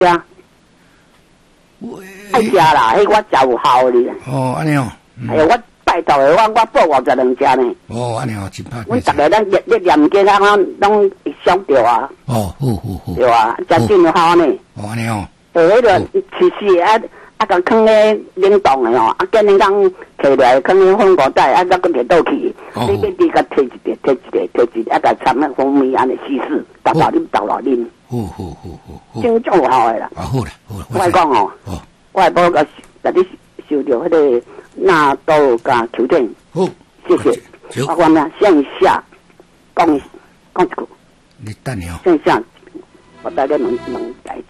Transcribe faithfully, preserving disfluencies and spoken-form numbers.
啊，爱食啦，迄我食有效哩。 哦，安尼哦。 哎呀，我拜托的，我我报五十两只呢。 哦，安尼哦，真歹。 阮逐个咱日日念经啊，拢拢会想着啊。 哦，好好好。 对啊，真正好呢。 哦，安尼哦。 诶，迄个其实啊啊，甲放咧冷冻的哦，啊，今日刚摕来放咧粉果袋，啊，再搁摕倒去。你你你甲摕一个，摕一个，摕一个，啊，甲掺咧蜂蜜安尼稀释，倒落啉，倒落啉。 好好好好好。 真种有效的啦。 啊，好啦好啦。 我来讲哦。 哦。 我来报个，甲你收着迄个纳豆加球垫。 好， 谢谢。啊，我们线下讲讲一句。 你等下哦。 线下，我大概能能改。